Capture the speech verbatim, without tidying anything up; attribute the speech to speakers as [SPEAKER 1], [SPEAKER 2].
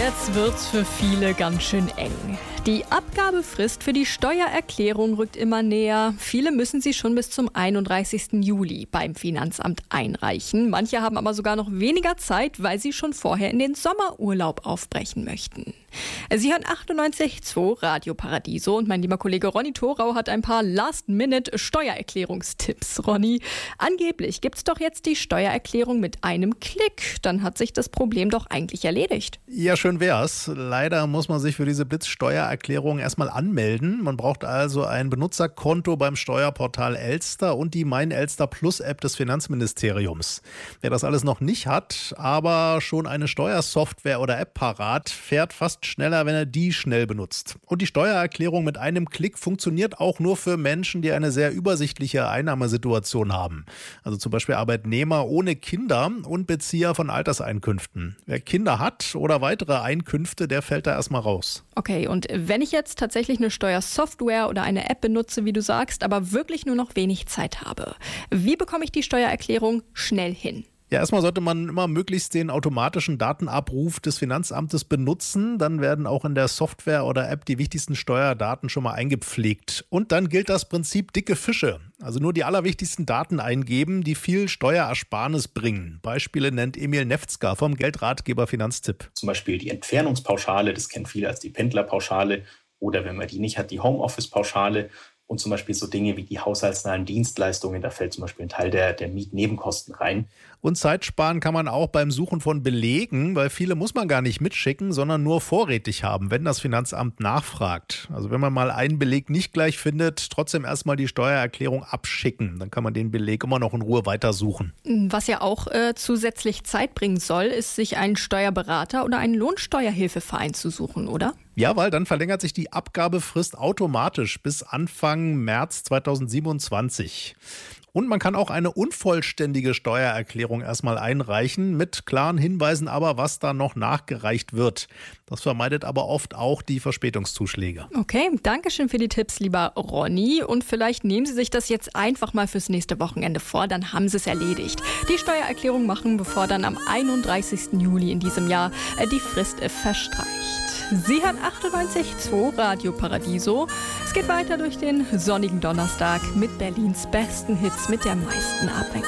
[SPEAKER 1] Jetzt wird's für viele ganz schön eng. Die Abgabefrist für die Steuererklärung rückt immer näher. Viele müssen sie schon bis zum einunddreißigsten Juli beim Finanzamt einreichen. Manche haben aber sogar noch weniger Zeit, weil sie schon vorher in den Sommerurlaub aufbrechen möchten. Sie hören achtundneunzig Komma zwei Radio Paradiso und mein lieber Kollege Ronny Thorau hat ein paar Last-Minute-Steuererklärungstipps. Ronny, angeblich gibt's doch jetzt die Steuererklärung mit einem Klick. Dann hat sich das Problem doch eigentlich erledigt.
[SPEAKER 2] Ja, schön wär's. Leider muss man sich für diese Blitzsteuererklärung erstmal anmelden. Man braucht also ein Benutzerkonto beim Steuerportal Elster und die Mein Elster Plus App des Finanzministeriums. Wer das alles noch nicht hat, aber schon eine Steuersoftware oder App parat, fährt fast schneller, wenn er die schnell benutzt. Und die Steuererklärung mit einem Klick funktioniert auch nur für Menschen, die eine sehr übersichtliche Einnahmesituation haben. Also zum Beispiel Arbeitnehmer ohne Kinder und Bezieher von Alterseinkünften. Wer Kinder hat oder weitere Einkünfte, der fällt da erstmal raus.
[SPEAKER 1] Okay, und wenn ich jetzt tatsächlich eine Steuersoftware oder eine App benutze, wie du sagst, aber wirklich nur noch wenig Zeit habe, wie bekomme ich die Steuererklärung schnell hin?
[SPEAKER 2] Ja, erstmal sollte man immer möglichst den automatischen Datenabruf des Finanzamtes benutzen. Dann werden auch in der Software oder App die wichtigsten Steuerdaten schon mal eingepflegt. Und dann gilt das Prinzip dicke Fische. Also nur die allerwichtigsten Daten eingeben, die viel Steuerersparnis bringen. Beispiele nennt Emil Nefzger vom Geldratgeber Finanztipp.
[SPEAKER 3] Zum Beispiel die Entfernungspauschale, das kennen viele als die Pendlerpauschale. Oder wenn man die nicht hat, die Homeoffice-Pauschale. Und zum Beispiel so Dinge wie die haushaltsnahen Dienstleistungen, da fällt zum Beispiel ein Teil der, der Mietnebenkosten rein.
[SPEAKER 2] Und Zeit sparen kann man auch beim Suchen von Belegen, weil viele muss man gar nicht mitschicken, sondern nur vorrätig haben, wenn das Finanzamt nachfragt. Also wenn man mal einen Beleg nicht gleich findet, trotzdem erstmal die Steuererklärung abschicken. Dann kann man den Beleg immer noch in Ruhe weitersuchen.
[SPEAKER 1] Was ja auch äh, zusätzlich Zeit bringen soll, ist, sich einen Steuerberater oder einen Lohnsteuerhilfeverein zu suchen, oder?
[SPEAKER 2] Ja, weil dann verlängert sich die Abgabefrist automatisch bis Anfang März zweitausendsiebenundzwanzig. Und man kann auch eine unvollständige Steuererklärung erstmal einreichen, mit klaren Hinweisen aber, was da noch nachgereicht wird. Das vermeidet aber oft auch die Verspätungszuschläge.
[SPEAKER 1] Okay, danke schön für die Tipps, lieber Ronny. Und vielleicht nehmen Sie sich das jetzt einfach mal fürs nächste Wochenende vor, dann haben Sie es erledigt. Die Steuererklärung machen, bevor dann am einunddreißigsten Juli in diesem Jahr die Frist verstreicht. Sie hören achtundneunzig Komma zwei Radio Paradiso. Es geht weiter durch den sonnigen Donnerstag mit Berlins besten Hits mit der meisten Abwechslung.